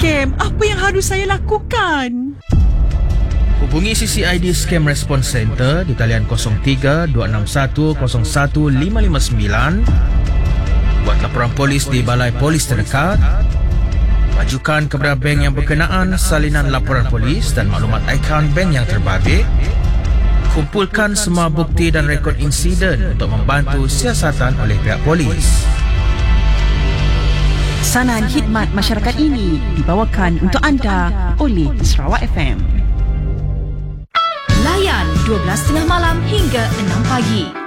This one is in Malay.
scam. Apa yang harus saya lakukan? Hubungi CCID Scam Response Center di talian 03 261 01559. Buat laporan polis di Balai Polis terdekat. Majukan kepada bank yang berkenaan salinan laporan polis dan maklumat akaun bank yang terbabit. Kumpulkan semua bukti dan rekod insiden untuk membantu siasatan oleh pihak polis. Pesanan khidmat masyarakat ini dibawakan untuk anda oleh Sarawak FM. Layan 12.30 malam hingga 6 pagi.